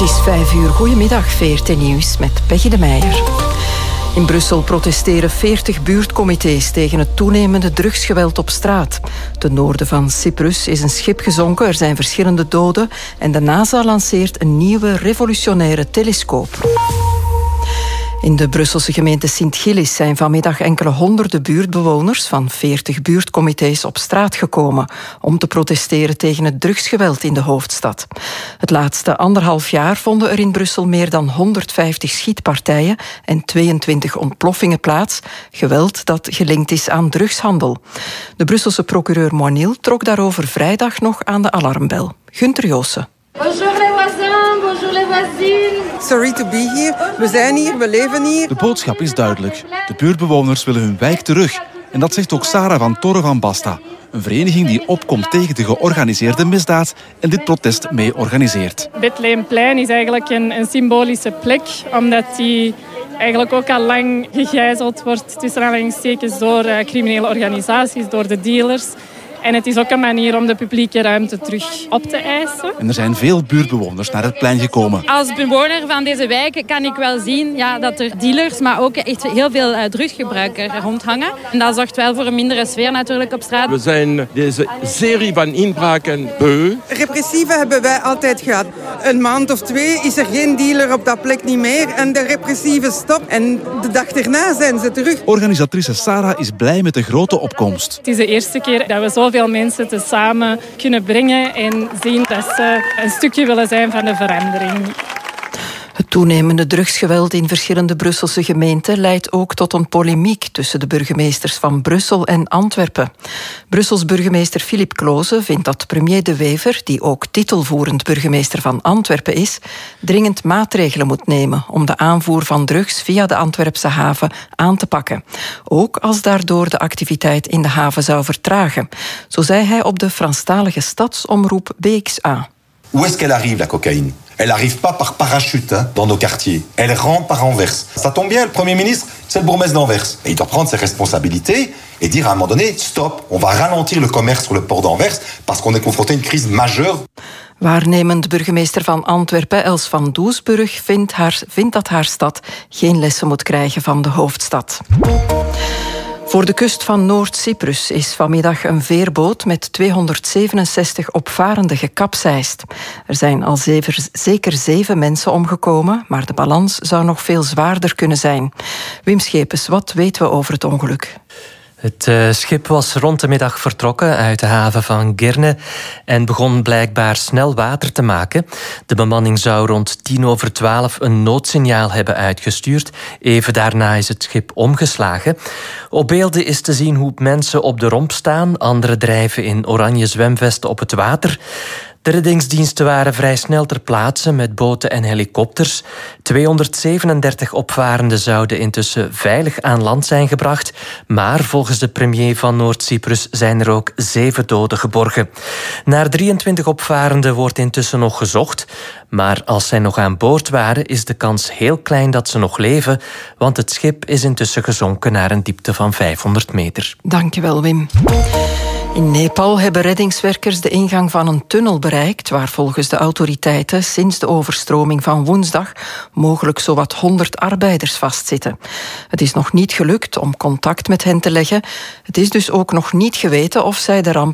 is 5:00. Goedemiddag, VRT Nieuws met Peggy de Meijer. In Brussel protesteren 40 buurtcomité's tegen het toenemende drugsgeweld op straat. Ten noorden van Cyprus is een schip gezonken, er zijn verschillende doden en de NASA lanceert een nieuwe revolutionaire telescoop. In de Brusselse gemeente Sint-Gillis zijn vanmiddag enkele honderden buurtbewoners van 40 buurtcomité's op straat gekomen om te protesteren tegen het drugsgeweld in de hoofdstad. Het laatste 1,5 jaar vonden er in Brussel meer dan 150 schietpartijen en 22 ontploffingen plaats. Geweld dat gelinkt is aan drugshandel. De Brusselse procureur Moinil trok daarover vrijdag nog aan de alarmbel. Gunther Joossen. Bonjour les voisins, bonjour les voisines. Sorry to be here. We zijn hier, we leven hier. De boodschap is duidelijk. De buurtbewoners willen hun wijk terug. En dat zegt ook Sarah van Torre van Basta. Een vereniging die opkomt tegen de georganiseerde misdaad en dit protest mee organiseert. Bethlehemplein is eigenlijk een symbolische plek, omdat die eigenlijk ook al lang gegijzeld wordt tussen aanhalingstekens door criminele organisaties, door de dealers. En het is ook een manier om de publieke ruimte terug op te eisen. En er zijn veel buurtbewoners naar het plein gekomen. Als bewoner van deze wijk kan ik wel zien dat er dealers, maar ook echt heel veel drugsgebruikers rondhangen. En dat zorgt wel voor een mindere sfeer natuurlijk op straat. We zijn deze serie van inbraken beu. Repressieve hebben wij altijd gehad. Een maand of 2 is er geen dealer op dat plek niet meer en de repressieve stopt. En de dag erna zijn ze terug. Organisatrice Sarah is blij met de grote opkomst. Het is de eerste keer dat we zoveel mensen tezamen kunnen brengen en zien dat ze een stukje willen zijn van de verandering. Het toenemende drugsgeweld in verschillende Brusselse gemeenten leidt ook tot een polemiek tussen de burgemeesters van Brussel en Antwerpen. Brussels burgemeester Philippe Kloze vindt dat premier De Wever, die ook titelvoerend burgemeester van Antwerpen is, dringend maatregelen moet nemen om de aanvoer van drugs via de Antwerpse haven aan te pakken. Ook als daardoor de activiteit in de haven zou vertragen. Zo zei hij op de Franstalige stadsomroep BXA. Où est-ce qu'elle arrive, la cocaïne? Elle arrive pas par parachute dans nos quartiers. Elle rentre par Anvers. Ça tombe bien, le Premier ministre, c'est le bourgmestre d'Anvers. Et il doit prendre ses responsabilités et dire à un moment donné, stop, on va ralentir le commerce sur le port d'Anvers parce qu'on est confronté à une crise majeure. Waarnemend burgemeester van Antwerpen, Els van Doesburg, vindt dat haar stad geen lessen moet krijgen van de hoofdstad. Voor de kust van Noord-Cyprus is vanmiddag een veerboot met 267 opvarenden gekapseist. Er zijn al zeker 7 mensen omgekomen, maar de balans zou nog veel zwaarder kunnen zijn. Wim Schepens, wat weten we over het ongeluk? Het schip was rond de middag vertrokken uit de haven van Girne en begon blijkbaar snel water te maken. De bemanning zou rond 11:10 een noodsignaal hebben uitgestuurd. Even daarna is het schip omgeslagen. Op beelden is te zien hoe mensen op de romp staan. Anderen drijven in oranje zwemvesten op het water. De reddingsdiensten waren vrij snel ter plaatse met boten en helikopters. 237 opvarenden zouden intussen veilig aan land zijn gebracht. Maar volgens de premier van Noord-Cyprus zijn er ook 7 doden geborgen. Naar 23 opvarenden wordt intussen nog gezocht. Maar als zij nog aan boord waren, is de kans heel klein dat ze nog leven. Want het schip is intussen gezonken naar een diepte van 500 meter. Dankjewel, Wim. In Nepal hebben reddingswerkers de ingang van een tunnel bereikt, waar volgens de autoriteiten sinds de overstroming van woensdag mogelijk zowat 100 arbeiders vastzitten. Het is nog niet gelukt om contact met hen te leggen. Het is dus ook nog niet geweten of zij de ramp